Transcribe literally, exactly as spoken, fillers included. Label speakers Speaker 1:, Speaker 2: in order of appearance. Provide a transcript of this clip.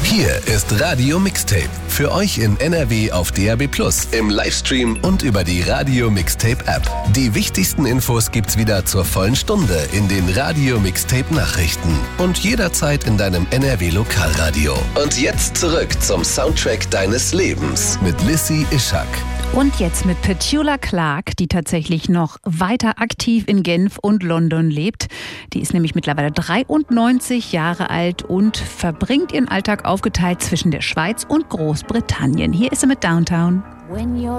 Speaker 1: Hier ist Radio Mixtape. Für euch in N R W auf D A B plus, im Livestream und über die Radio Mixtape App. Die wichtigsten Infos gibt's wieder zur vollen Stunde in den Radio Mixtape Nachrichten und jederzeit in deinem N R W Lokalradio. Und jetzt zurück zum Soundtrack deines Lebens mit Lissy Ischak.
Speaker 2: Und jetzt mit Petula Clark, die tatsächlich noch weiter aktiv in Genf und London lebt. Die ist nämlich mittlerweile dreiundneunzig Jahre alt und verbringt ihren Alltag aufgeteilt zwischen der Schweiz und Großbritannien. Hier ist sie mit Downtown.